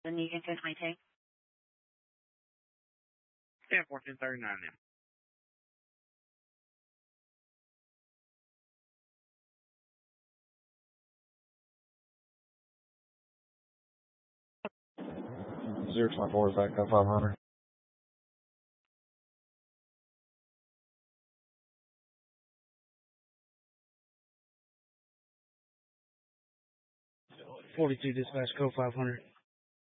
Then you can finish my take. Yeah, 1439 now. Zero 24 is back up 500. .42 dispatch, code 500.